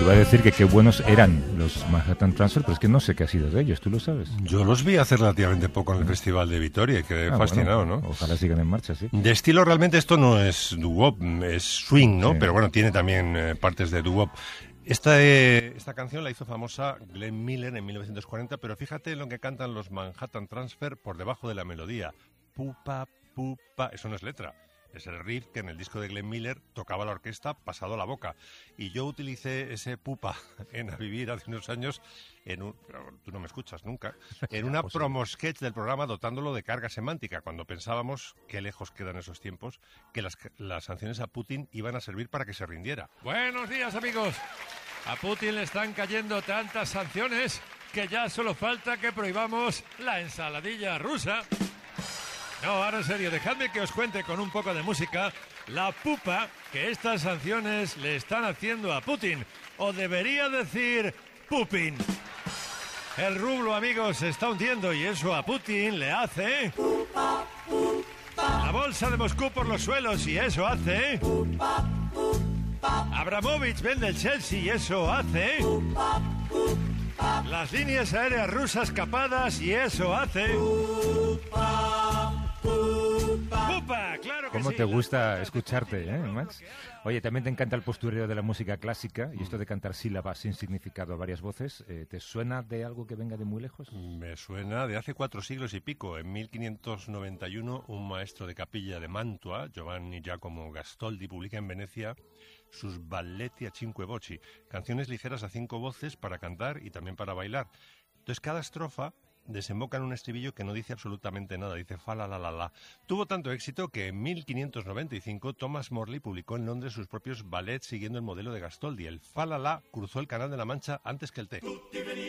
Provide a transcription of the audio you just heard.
iba a decir que qué buenos eran los Manhattan Transfer, pero es que no sé qué ha sido de ellos, ¿tú lo sabes? Yo los vi hace relativamente poco en el Festival de Vitoria y quedé fascinado, bueno, ¿no? Ojalá sigan en marcha, sí. De estilo realmente esto no es doo-wop, es swing, ¿no? Sí. Pero bueno, tiene también partes de doo-wop. Esta canción la hizo famosa Glenn Miller en 1940, pero fíjate en lo que cantan los Manhattan Transfer por debajo de la melodía. Pupa, pupa, eso no es letra. Es el riff que en el disco de Glenn Miller tocaba la orquesta pasado a la boca. Y yo utilicé ese pupa en A Vivir hace unos años, pero tú no me escuchas nunca, en una promo-sketch del programa dotándolo de carga semántica, cuando pensábamos qué lejos quedan esos tiempos, que las sanciones a Putin iban a servir para que se rindiera. Buenos días, amigos. A Putin le están cayendo tantas sanciones que ya solo falta que prohibamos la ensaladilla rusa. No, ahora en serio, dejadme que os cuente con un poco de música la pupa que estas sanciones le están haciendo a Putin. O debería decir Pupin. El rublo, amigos, se está hundiendo y eso a Putin le hace... La bolsa de Moscú por los suelos y eso hace... Abramovich vende el Chelsea y eso hace... Las líneas aéreas rusas capadas y eso hace... ¡Pupa! ¡Claro que ¿Cómo sí! te gusta escucharte, Max? Oye, también te encanta el postureo de la música clásica y esto de cantar sílabas sin significado a varias voces. ¿Te suena de algo que venga de muy lejos? Me suena de hace 4 siglos y pico. En 1591, un maestro de capilla de Mantua, Giovanni Giacomo Gastoldi, publica en Venecia sus Balletti a cinque voci, canciones ligeras a 5 voces para cantar y también para bailar. Entonces, cada estrofa desemboca en un estribillo que no dice absolutamente nada, dice fa la la la la. Tuvo tanto éxito que en 1595 Thomas Morley publicó en Londres sus propios ballets siguiendo el modelo de Gastoldi. El fa la la cruzó el Canal de la Mancha antes que el té.